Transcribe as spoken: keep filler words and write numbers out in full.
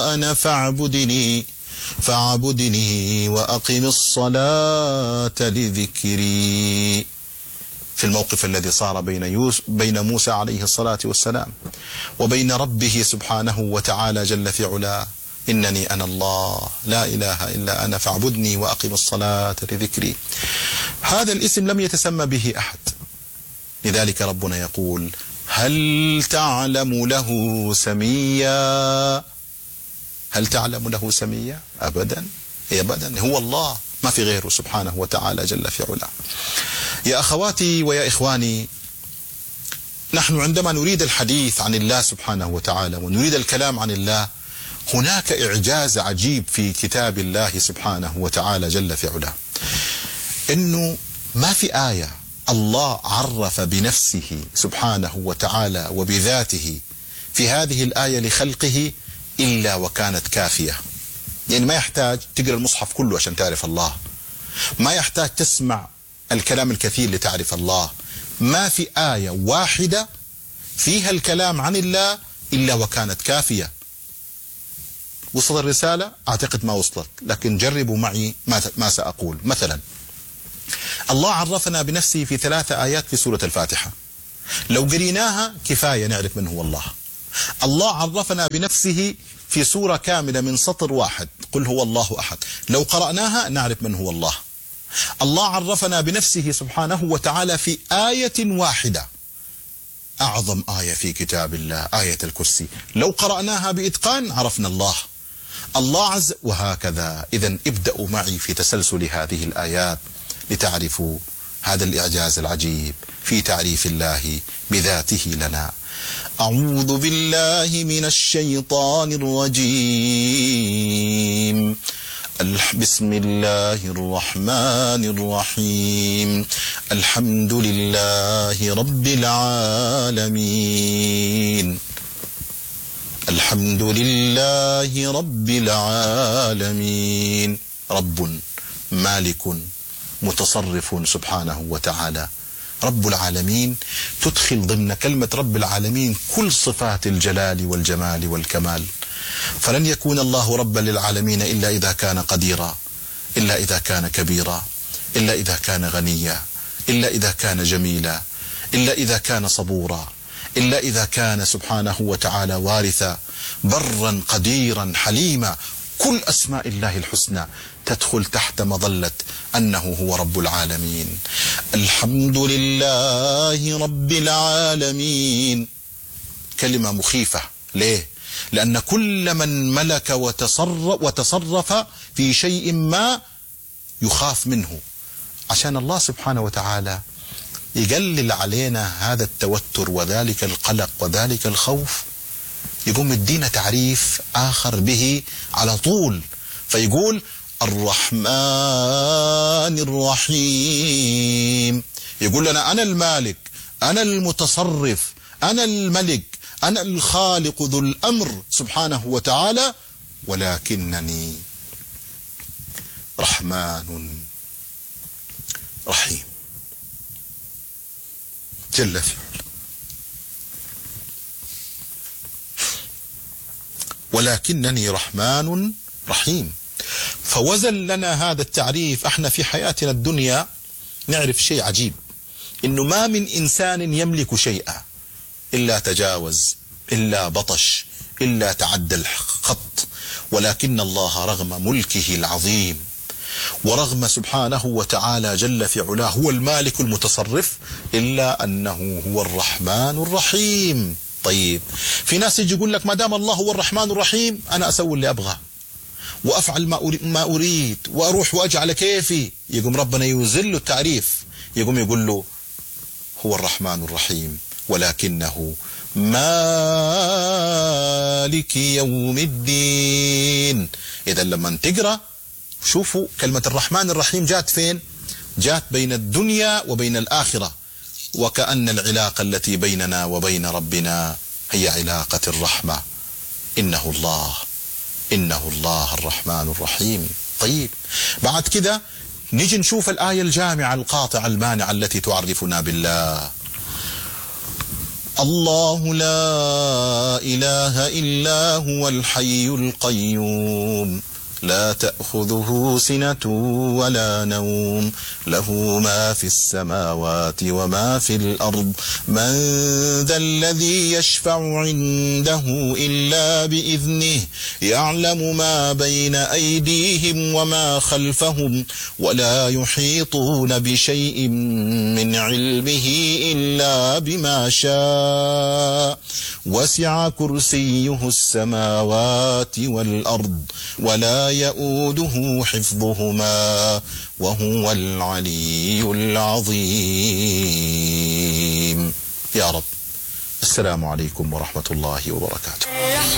أنا فاعبدني فاعبدني وأقم الصلاة لذكري. في الموقف الذي صار بين يوسف بين موسى عليه الصلاة والسلام وبين ربه سبحانه وتعالى جل في علاه، إنني أنا الله لا إله إلا أنا فاعبدني وأقم الصلاة لذكري. هذا الاسم لم يتسمى به أحد، لذلك ربنا يقول هل تعلم له سميا؟ هل تعلم له سميا؟ أبدا أبدا، هو الله ما في غيره سبحانه وتعالى جل في علاه. يا أخواتي ويا إخواني، نحن عندما نريد الحديث عن الله سبحانه وتعالى ونريد الكلام عن الله، هناك إعجاز عجيب في كتاب الله سبحانه وتعالى جل في علاه، إنه ما في آية الله عرف بنفسه سبحانه وتعالى وبذاته في هذه الآية لخلقه إلا وكانت كافية. يعني ما يحتاج تقرأ المصحف كله عشان تعرف الله، ما يحتاج تسمع الكلام الكثير لتعرف الله، ما في آية واحدة فيها الكلام عن الله إلا وكانت كافية. وصل الرسالة؟ أعتقد ما وصلت، لكن جربوا معي ما ما سأقول. مثلا الله عرفنا بنفسه في ثلاثة آيات في سورة الفاتحة، لو قريناها كفاية نعرف من هو الله. الله عرفنا بنفسه في سورة كاملة من سطر واحد، قل هو الله أحد، لو قرأناها نعرف من هو الله. الله عرفنا بنفسه سبحانه وتعالى في آية واحدة، أعظم آية في كتاب الله آية الكرسي، لو قرأناها بإتقان عرفنا الله. الله عز وهكذا. إذن ابدأوا معي في تسلسل هذه الآيات لتعرفوا هذا الإعجاز العجيب في تعريف الله بذاته لنا. أعوذ بالله من الشيطان الرجيم. بسم الله الرحمن الرحيم. الحمد لله رب العالمين. الحمد لله رب العالمين. رب مالك متصرف سبحانه وتعالى. رب العالمين تدخل ضمن كلمة رب العالمين كل صفات الجلال والجمال والكمال، فلن يكون الله ربا للعالمين إلا إذا كان قديرا، إلا إذا كان كبيرا، إلا إذا كان غنيا، إلا إذا كان جميلا، إلا إذا كان صبورا، إلا إذا كان سبحانه وتعالى وارثا، برا قديرا حليما. كل أسماء الله الحسنى تدخل تحت مظلة أنه هو رب العالمين. الحمد لله رب العالمين. كلمة مخيفة، ليه؟ لأن كل من ملك وتصرف, وتصرف في شيء ما يخاف منه، عشان الله سبحانه وتعالى يقلل علينا هذا التوتر وذلك القلق وذلك الخوف، يقوم يدينا تعريف آخر به على طول، فيقول الرحمن الرحيم. يقول لنا أنا المالك، أنا المتصرف، أنا الملك، أنا الخالق ذو الأمر سبحانه وتعالى، ولكنني رحمن رحيم جل في علاه. ولكنني رحمن رحيم. فوزن لنا هذا التعريف. احنا في حياتنا الدنيا نعرف شيء عجيب، انه ما من انسان يملك شيئا الا تجاوز، الا بطش، الا تعدى الخط، ولكن الله رغم ملكه العظيم ورغم سبحانه وتعالى جل في علاه هو المالك المتصرف، الا انه هو الرحمن الرحيم. طيب في ناس يجي يقول لك ما دام الله هو الرحمن الرحيم أنا أسوي اللي أبغى وأفعل ما أريد وأروح وأجي على كيفي، يقوم ربنا يوزل له التعريف، يقوم يقول له هو الرحمن الرحيم ولكنه مالك يوم الدين. إذا لما تقرأ شوفوا كلمة الرحمن الرحيم جات فين؟ جات بين الدنيا وبين الآخرة، وكأن العلاقة التي بيننا وبين ربنا هي علاقة الرحمة. إنه الله، إنه الله الرحمن الرحيم. طيب بعد كده نيجي نشوف الآية الجامعة القاطعة المانعة التي تعرفنا بالله. الله لا إله إلا هو الحي القيوم لا تأخذه سنة ولا نوم له ما في السماوات وما في الأرض من ذا الذي يشفع عنده إلا بإذنه يعلم ما بين أيديهم وما خلفهم ولا يحيطون بشيء من علمه إلا بما شاء وسع كرسيه السماوات والأرض ولا يؤوده حفظهما وهو العلي العظيم. يا رب. السلام عليكم ورحمة الله وبركاته.